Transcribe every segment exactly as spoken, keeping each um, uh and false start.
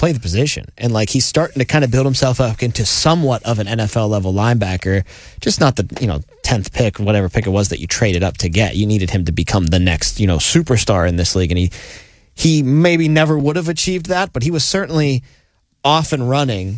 play the position. And like he's starting to kind of build himself up into somewhat of an N F L level linebacker, just not the, you know, tenth pick, whatever pick it was that you traded up to get. You needed him to become the next, you know, superstar in this league. And he, he maybe never would have achieved that, but he was certainly off and running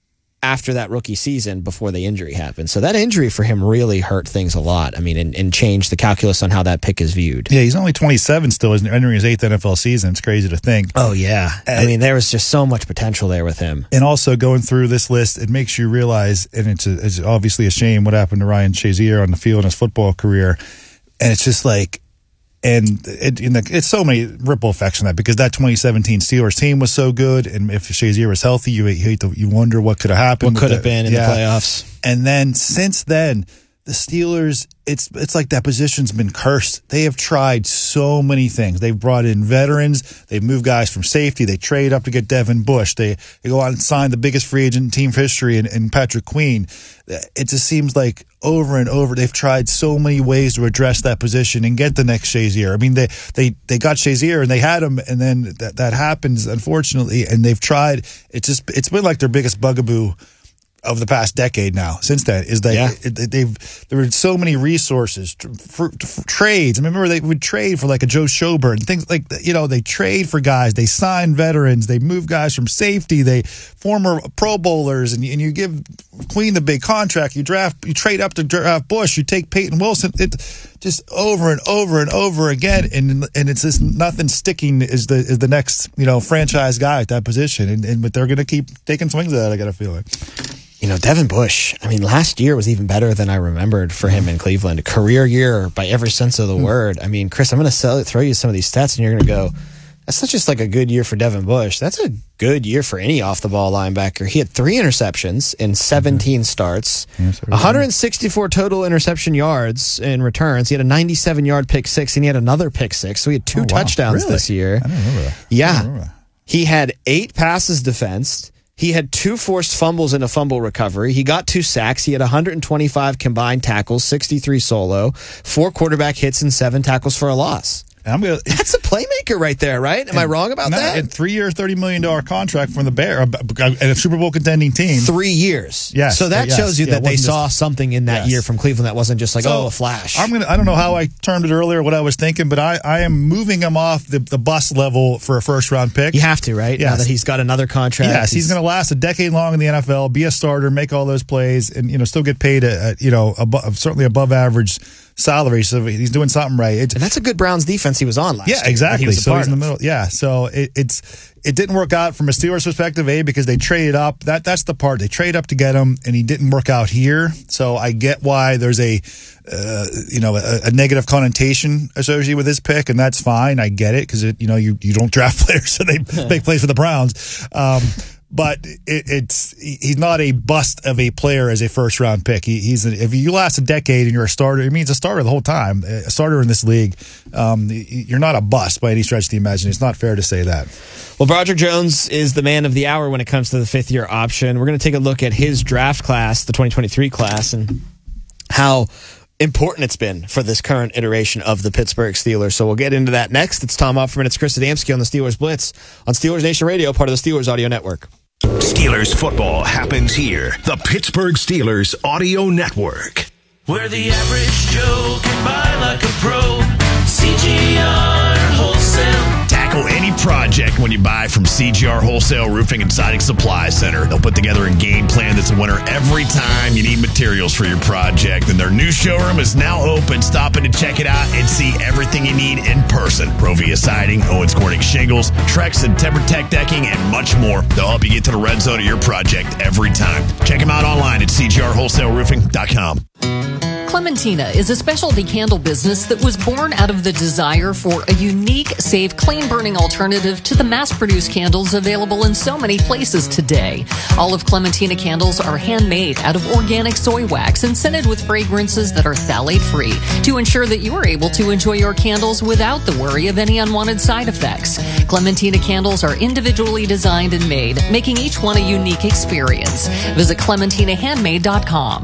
after that rookie season before the injury happened. So that injury for him really hurt things a lot. I mean, and, and changed the calculus on how that pick is viewed. Yeah, he's only twenty-seven still, isn't he? Entering his eighth N F L season. It's crazy to think. Oh, yeah. I mean, there was just so much potential there with him. And also going through this list, it makes you realize, and it's, a, it's obviously a shame what happened to Ryan Shazier on the field in his football career. And it's just like, and it, in the, it's so many ripple effects on that, because that twenty seventeen Steelers team was so good, and if Shazier was healthy, you, you hate to, you wonder what could have happened. What could have been in yeah. the playoffs. And then since then, the Steelers, it's it's like that position's been cursed. They have tried so many things. They've brought in veterans. They've moved guys from safety. They trade up to get Devin Bush. They they go out and sign the biggest free agent in team history in, in Patrick Queen. It just seems like over and over they've tried so many ways to address that position and get the next Shazier. I mean, they they they got Shazier and they had him, and then that that happens, unfortunately. And they've tried. It's just it's been like their biggest bugaboo of the past decade now. Since then, is that yeah. it, they've there were so many resources for, for trades. I remember they would trade for like a Joe Schobert and things like that. You know, they trade for guys, they sign veterans, they move guys from safety, they former Pro Bowlers, and, and you give Queen the big contract. You draft, you trade up to draft Bush, you take Peyton Wilson. It just over and over and over again, and and it's just nothing sticking. Is the is the next you know franchise guy at that position, and, and but they're going to keep taking swings at that. I got a feeling. You know, Devin Bush, I mean, last year was even better than I remembered for him in Cleveland. A career year by every sense of the mm. word. I mean, Chris, I'm going to throw you some of these stats, and you're going to go, that's not just like a good year for Devin Bush. That's a good year for any off-the-ball linebacker. He had three interceptions in seventeen mm-hmm. starts, yes, one hundred sixty-four total interception yards in returns. He had a ninety-seven-yard pick six, and he had another pick six. So he had two oh, wow. touchdowns really? this year. I don't remember that. Yeah. Remember that. He had eight passes defensed. He had two forced fumbles in a fumble recovery. He got two sacks. He had one hundred twenty-five combined tackles, sixty-three solo, four quarterback hits, and seven tackles for a loss. I'm gonna, That's a playmaker right there, right? Am and, I wrong about no, that? A three-year, thirty million dollars contract from the Bears, and a Super Bowl contending team. Three years. Yes. So that yes, shows you yeah, that they saw just, something in that yes. year from Cleveland that wasn't just like, so, oh, a flash. I'm gonna. I don't know how I termed it earlier, what I was thinking, but I, I am moving him off the, the bust level for a first-round pick. You have to, right? Yes. Now that he's got another contract. Yes, he's, he's going to last a decade long in the N F L, be a starter, make all those plays, and you know still get paid a, a you know above, certainly above average salary. So he's doing something right. It, and that's a good Browns defense he was on last yeah, year. Yeah, exactly. He so he's in the of. middle. Yeah, so it, it's it didn't work out from a Steelers perspective, A, because they traded up. That that's the part. They trade up to get him, and he didn't work out here. So I get why there's a uh, you know a, a negative connotation associated with this pick, and that's fine. I get it because you know you you don't draft players, so they make plays for the Browns. Um, But it, it's he's not a bust of a player as a first round pick. He, he's a, if you last a decade and you're a starter, it means a starter the whole time. A starter in this league, um, you're not a bust by any stretch of the imagination. It's not fair to say that. Well, Broderick Jones is the man of the hour when it comes to the fifth year option. We're going to take a look at his draft class, the twenty twenty-three class, and how important it's been for this current iteration of the Pittsburgh Steelers. So we'll get into that next. It's Tom Opferman. It's Chris Adamski on the Steelers Blitz on Steelers Nation Radio, part of the Steelers Audio Network. Steelers football happens here. The Pittsburgh Steelers Audio Network. Where the average Joe can buy like a pro. C G R Wholesale. Tackle any project when you buy from C G R Wholesale Roofing and Siding Supply Center. They'll put together a game plan that's a winner every time you need materials for your project. And their new showroom is now open. Stop in to check it out and see everything you need in person. Provia Siding, Owens Corning Shingles, Trex and TimberTech Decking, and much more. They'll help you get to the red zone of your project every time. Check them out online at c g r wholesale roofing dot com. Clementina is a specialty candle business that was born out of the desire for a unique, safe, clean-burning alternative to the mass-produced candles available in so many places today. All of Clementina candles are handmade out of organic soy wax and scented with fragrances that are phthalate-free to ensure that you are able to enjoy your candles without the worry of any unwanted side effects. Clementina candles are individually designed and made, making each one a unique experience. Visit clementina handmade dot com.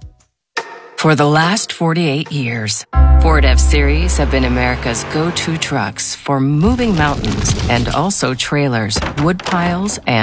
For the last forty-eight years, Ford F-Series have been America's go-to trucks for moving mountains and also trailers, wood piles, and